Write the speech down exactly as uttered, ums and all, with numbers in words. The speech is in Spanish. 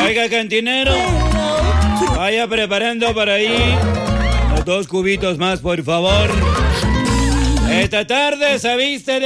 Oiga, cantinero, vaya preparando por ahí los dos cubitos más, por favor. Esta tarde se viste de